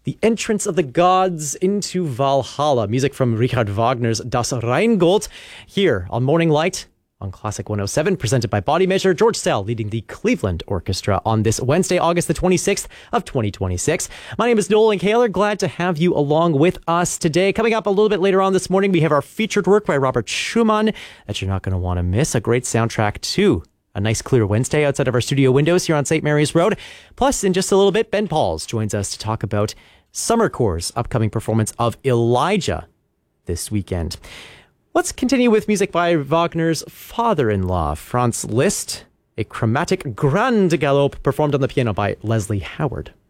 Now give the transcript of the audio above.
The entrance of the gods into Valhalla. Music from Richard Wagner's Das Rheingold. Here on Morning Light on Classic 107, presented by Body Measure. George Sell leading the Cleveland Orchestra on this Wednesday, August the 26th of 2026. My name is Nolan Kaler. Glad to have you along with us today. Coming up a little bit later on this morning, we have our featured work by Robert Schumann that you're not going to want to miss. A great soundtrack to a nice clear Wednesday outside of our studio windows here on St. Mary's Road. Plus, in just a little bit, Ben Pauls joins us to talk about Summer Corps' upcoming performance of Elijah this weekend. Let's continue with music by Wagner's father-in-law, Franz Liszt, a chromatic Grande Galope performed on the piano by Leslie Howard.